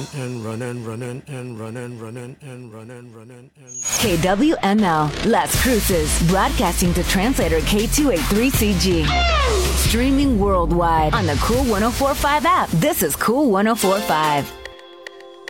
and run and run and run and run and run and run and KWML Las Cruces, broadcasting to translator K283CG. Streaming worldwide on the Cool 104.5 app. This is Cool 104.5.